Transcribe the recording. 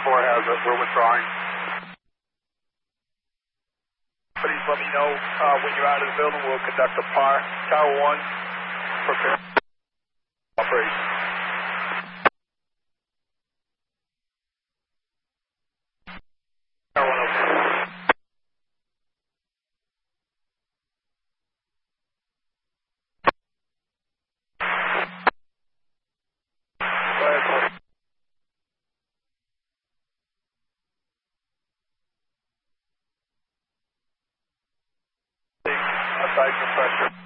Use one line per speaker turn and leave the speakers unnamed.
has it. We're withdrawing. Please let me know when you're out of the building. We'll conduct a PAR. Tower 1, prepare operation. Tower 1, okay. Go ahead, Mark. Outside for pressure.